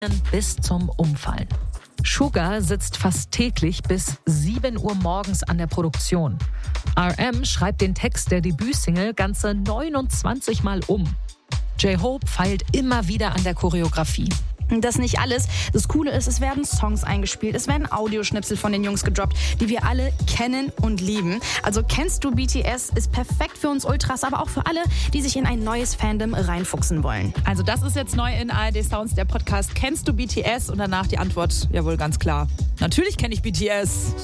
bis zum Umfallen. Sugar sitzt fast täglich bis 7 Uhr morgens an der Produktion. RM schreibt den Text der Debütsingle ganze 29 Mal um. J-Hope feilt immer wieder an der Choreografie. Das nicht alles. Das Coole ist, es werden Songs eingespielt, es werden Audioschnipsel von den Jungs gedroppt, die wir alle kennen und lieben. Also Kennst du BTS ist perfekt für uns Ultras, aber auch für alle, die sich in ein neues Fandom reinfuchsen wollen. Also das ist jetzt neu in ARD Sounds, der Podcast Kennst du BTS? Und danach die Antwort, jawohl, ganz klar. Natürlich kenne ich BTS.